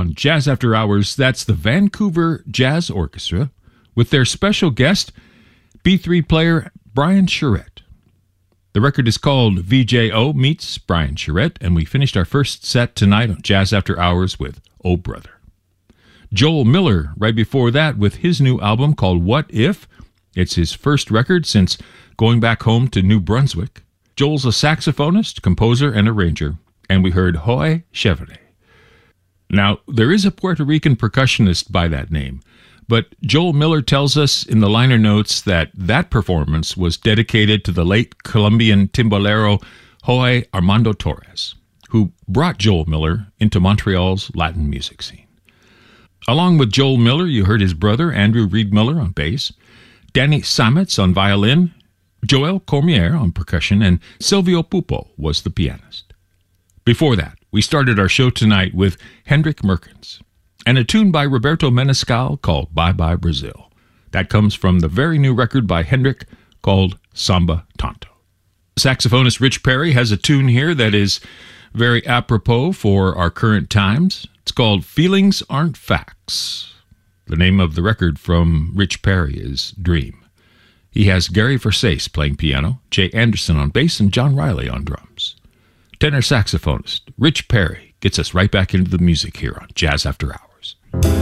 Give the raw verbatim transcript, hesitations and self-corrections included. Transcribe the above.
on Jazz After Hours. That's the Vancouver Jazz Orchestra with their special guest, B three player Brian Charette. The record is called V J O Meets Brian Charette, and we finished our first set tonight on Jazz After Hours with Oh Brother. Joel Miller right before that with his new album called What If. It's his first record since going back home to New Brunswick. Joel's a saxophonist, composer, and arranger, and we heard Hoy Chevrolet. Now, there is a Puerto Rican percussionist by that name, but Joel Miller tells us in the liner notes that that performance was dedicated to the late Colombian timbalero Hoy Armando Torres, who brought Joel Miller into Montreal's Latin music scene. Along with Joel Miller, you heard his brother Andrew Reed Miller on bass, Danny Sametz on violin, Joel Cormier on percussion, and Silvio Pupo was the pianist. Before that, we started our show tonight with Hendrik Merkens and a tune by Roberto Menescal called Bye Bye Brazil. That comes from the very new record by Hendrik called Samba Tonto. Saxophonist Rich Perry has a tune here that is very apropos for our current times. It's called Feelings Aren't Facts. The name of the record from Rich Perry is Dream. He has Gary Versace playing piano, Jay Anderson on bass, and John Riley on drums. Tenor saxophonist Rich Perry gets us right back into the music here on Jazz After Hours.